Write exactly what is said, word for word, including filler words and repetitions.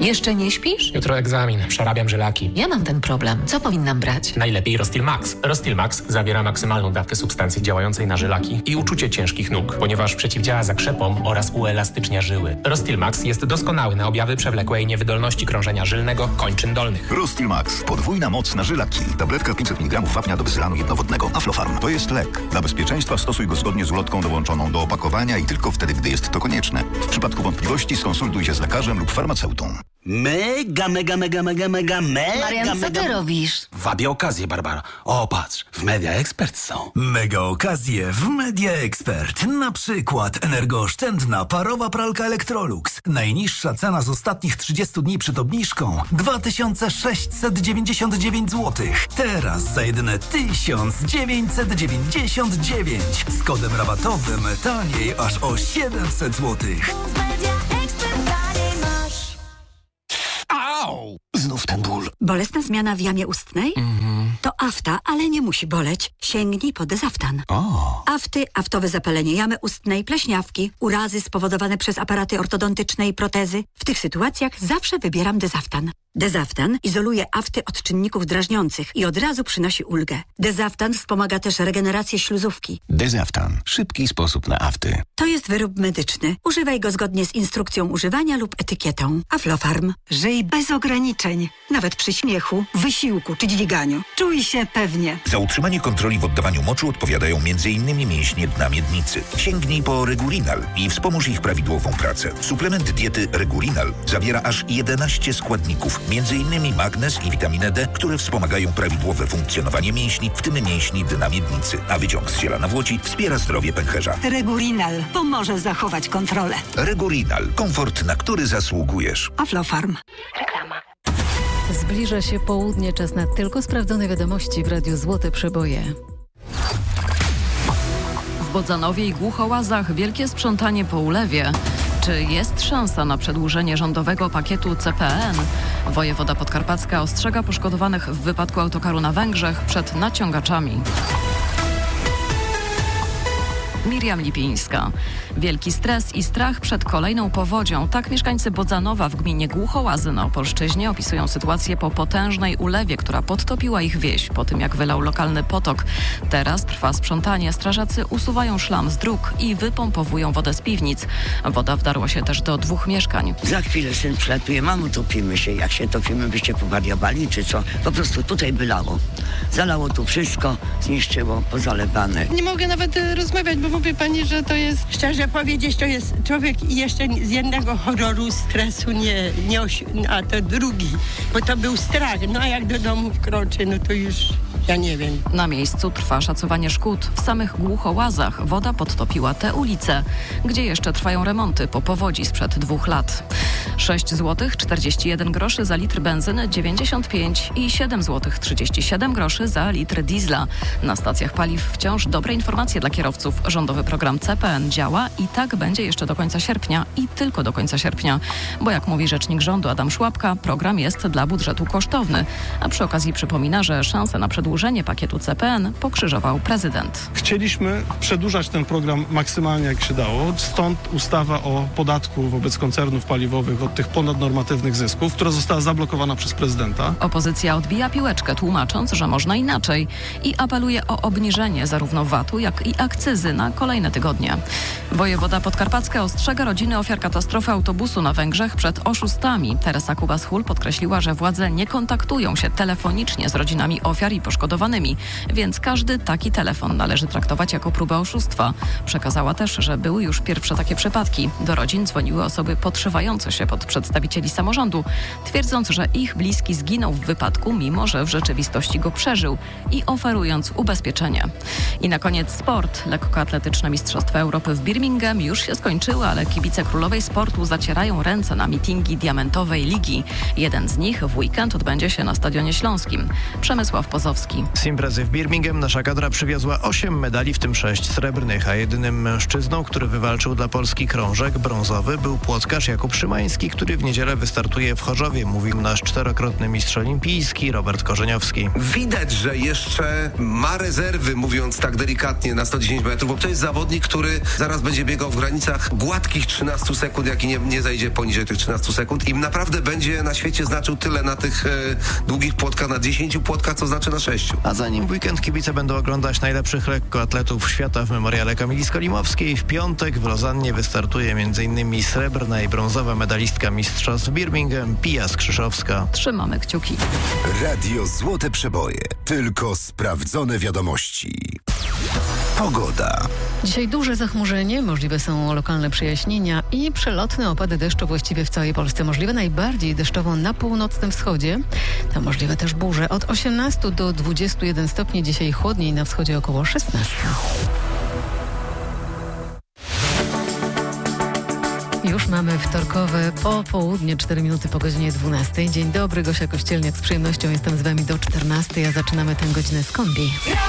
Jeszcze nie śpisz? Jutro egzamin, przerabiam żylaki. Ja mam ten problem. Co powinnam brać? Najlepiej Rostil Max. Rostil Max zawiera maksymalną dawkę substancji działającej na żylaki i uczucie ciężkich nóg, ponieważ przeciwdziała zakrzepom oraz uelastycznia żyły. Rostil Max jest doskonały na objawy przewlekłej niewydolności krążenia żylnego kończyn dolnych. Rostil Max. Podwójna moc na żylaki. Tabletka pięćset miligramów wapnia do wysylanu jednowodnego. Aflofarm. To jest lek. Dla bezpieczeństwa stosuj go zgodnie z ulotką dołączoną do opakowania i tylko wtedy, gdy jest to konieczne. W przypadku wątpliwości skonsultuj się z lekarzem lub farmaceutą. Mega, mega, mega, mega, mega, mega, Marian, co mega... ty robisz? Wabię okazję, Barbara. O, patrz, w Media Expert są. Mega okazje w Media Expert. Na przykład energooszczędna parowa pralka Electrolux. Najniższa cena z ostatnich trzydziestu dni przed obniżką dwa tysiące sześćset dziewięćdziesiąt dziewięć złotych. Teraz za jedyne tysiąc dziewięćset dziewięćdziesiąt dziewięć. Z kodem rabatowym taniej aż o siedemset złotych. Au! Znów ten ból. Bolesna zmiana w jamie ustnej? Mhm. To afta, ale nie musi boleć. Sięgnij po Dezaftan. O. Afty, aftowe zapalenie jamy ustnej, pleśniawki, urazy spowodowane przez aparaty ortodontyczne i protezy. W tych sytuacjach zawsze wybieram Dezaftan. Dezaftan izoluje afty od czynników drażniących i od razu przynosi ulgę. Dezaftan wspomaga też regenerację śluzówki. Dezaftan. Szybki sposób na afty. To jest wyrób medyczny. Używaj go zgodnie z instrukcją używania lub etykietą. Aflofarm. Żyj bez ograniczeń. Nawet przy śmiechu, wysiłku czy dźwiganiu. Czuj się pewnie. Za utrzymanie kontroli w oddawaniu moczu odpowiadają między innymi mięśnie dna miednicy. Sięgnij po Regurinal i wspomóż ich prawidłową pracę. Suplement diety Regurinal zawiera aż jedenaście składników, między innymi magnez i witaminę D, które wspomagają prawidłowe funkcjonowanie mięśni, w tym mięśni dna miednicy. A wyciąg z ziela nawłoci wspiera zdrowie pęcherza. Regurinal pomoże zachować kontrolę. Regurinal. Komfort, na który zasługujesz. Aflofarm. Reklama. Zbliża się południe, czas na tylko sprawdzone wiadomości w Radiu Złote Przeboje. W Bodzanowie i Głuchołazach wielkie sprzątanie po ulewie. Czy jest szansa na przedłużenie rządowego pakietu C P N? Wojewoda podkarpacka ostrzega poszkodowanych w wypadku autokaru na Węgrzech przed naciągaczami. Miriam Lipińska. Wielki stres i strach przed kolejną powodzią. Tak mieszkańcy Bodzanowa w gminie Głuchołazy na Opolszczyźnie opisują sytuację po potężnej ulewie, która podtopiła ich wieś po tym, jak wylał lokalny potok. Teraz trwa sprzątanie. Strażacy usuwają szlam z dróg i wypompowują wodę z piwnic. Woda wdarła się też do dwóch mieszkań. Za chwilę syn przylatuje, mamo, topimy się. Jak się topimy, byście powariowali, czy co? Po prostu tutaj wylało. Zalało tu wszystko, zniszczyło, pozalewane. Nie mogę nawet y, rozmawiać, bo mówię pani, że to jest, szczerze powiedzieć, to jest człowiek jeszcze z jednego horroru, stresu nie, nie osi- a to drugi, bo to był strach. No a jak do domu wkroczy, no to już ja nie wiem. Na miejscu trwa szacowanie szkód. W samych Głuchołazach woda podtopiła te ulice, gdzie jeszcze trwają remonty po powodzi sprzed dwóch lat. sześć złotych czterdzieści jeden groszy za litr benzyny, dziewięćdziesiąt pięć i siedem złotych trzydzieści siedem groszy za litr diesla. Na stacjach paliw wciąż dobre informacje dla kierowców. Rządowy program C P N działa i tak będzie jeszcze do końca sierpnia i tylko do końca sierpnia. Bo jak mówi rzecznik rządu Adam Szłapka, program jest dla budżetu kosztowny. A przy okazji przypomina, że szanse na przedłużenie pakietu C P N pokrzyżował prezydent. Chcieliśmy przedłużać ten program maksymalnie jak się dało. Stąd ustawa o podatku wobec koncernów paliwowych od tych ponadnormatywnych zysków, która została zablokowana przez prezydenta. Opozycja odbija piłeczkę, tłumacząc, że można inaczej i apeluje o obniżenie zarówno vatu, jak i akcyzy na kolejne tygodnie. Wojewoda podkarpacka ostrzega rodziny ofiar katastrofy autobusu na Węgrzech przed oszustami. Teresa Kubas-Hul podkreśliła, że władze nie kontaktują się telefonicznie z rodzinami ofiar i poszkodowanymi, więc każdy taki telefon należy traktować jako próbę oszustwa. Przekazała też, że były już pierwsze takie przypadki. Do rodzin dzwoniły osoby podszywające się pod przedstawicieli samorządu, twierdząc, że ich bliski zginął w wypadku, mimo że w rzeczywistości go przeżył i oferując ubezpieczenie. I na koniec sport. Lekkoatletyczne Mistrzostwa Europy w Birmingham już się skończyły, ale kibice królowej sportu zacierają ręce na mitingi Diamentowej Ligi. Jeden z nich w weekend odbędzie się na Stadionie Śląskim. Przemysław Pozowski. Z imprezy w Birmingham nasza kadra przywiozła osiem medali, w tym sześć srebrnych, a jedynym mężczyzną, który wywalczył dla Polski krążek brązowy, był płotkarz Jakub Szymański. Kamiński, który w niedzielę wystartuje w Chorzowie, mówił nasz czterokrotny mistrz olimpijski Robert Korzeniowski. Widać, że jeszcze ma rezerwy, mówiąc tak delikatnie, na sto dziesięć metrów, bo to jest zawodnik, który zaraz będzie biegał w granicach gładkich trzynastu sekund, jak i nie, nie zajdzie poniżej tych trzynastu sekund i naprawdę będzie na świecie znaczył tyle na tych e, długich płotkach, na dziesięciu płotkach, co znaczy na sześciu. A zanim w weekend kibice będą oglądać najlepszych lekkoatletów świata w memoriale Kamili Skolimowskiej, w piątek w Lozannie wystartuje m.in. srebrna i brązowa medalistka mistrzostw Birmingham Pia Skrzyszowska. Trzymamy kciuki. Radio Złote Przeboje. Tylko sprawdzone wiadomości. Pogoda. Dzisiaj duże zachmurzenie, możliwe są lokalne przejaśnienia i przelotne opady deszczu właściwie w całej Polsce. Możliwe najbardziej deszczowo na północnym wschodzie. Tam możliwe też burze. Od osiemnastu do dwudziestu jeden stopni, dzisiaj chłodniej, na wschodzie około szesnaście. Już mamy wtorkowe popołudnie, cztery minuty po godzinie dwunastej. Dzień dobry, Gosia Kościelniak z przyjemnością jestem z Wami do czternastej, a zaczynamy tę godzinę z Kombi.